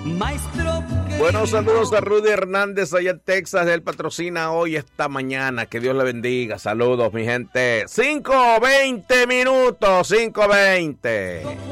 maestro. Bueno, saludos a Rudy Hernández allá en Texas. Él patrocina hoy esta mañana. Que Dios le bendiga. Saludos, mi gente. 5:20 minutos. 5:20.